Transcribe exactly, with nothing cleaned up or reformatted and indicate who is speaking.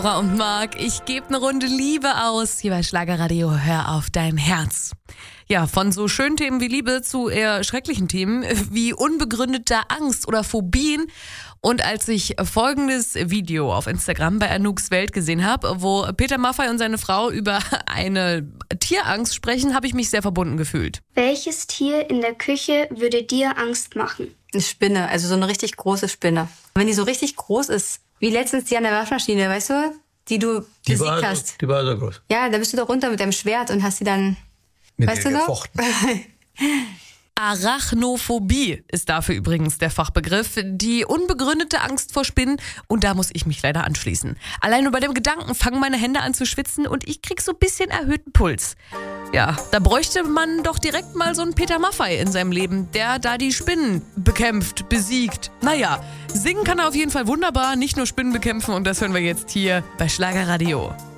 Speaker 1: Und Marc, ich gebe eine Runde Liebe aus. Hier bei Schlagerradio, hör auf dein Herz. Ja, von so schönen Themen wie Liebe zu eher schrecklichen Themen wie unbegründeter Angst oder Phobien. Und als ich folgendes Video auf Instagram bei Anouks Welt gesehen habe, wo Peter Maffay und seine Frau über eine Tierangst sprechen, habe ich mich sehr verbunden gefühlt.
Speaker 2: Welches Tier in der Küche würde dir Angst machen?
Speaker 3: Eine Spinne, also so eine richtig große Spinne. Wenn die so richtig groß ist, wie letztens die an der Waschmaschine, weißt du, die du
Speaker 4: Die
Speaker 3: besiegt
Speaker 4: war,
Speaker 3: hast.
Speaker 4: die war so groß.
Speaker 3: Ja, da bist du doch runter mit deinem Schwert und hast sie dann,
Speaker 4: Mit
Speaker 3: weißt
Speaker 4: ihr
Speaker 3: du noch?
Speaker 4: gefochten.
Speaker 1: Arachnophobie ist dafür übrigens der Fachbegriff. Die unbegründete Angst vor Spinnen. Und da muss ich mich leider anschließen. Allein nur bei dem Gedanken fangen meine Hände an zu schwitzen und ich krieg so ein bisschen erhöhten Puls. Ja, da bräuchte man doch direkt mal so einen Peter Maffay in seinem Leben, der da die Spinnen bekämpft, besiegt. Naja, singen kann er auf jeden Fall wunderbar, nicht nur Spinnen bekämpfen und das hören wir jetzt hier bei Schlagerradio.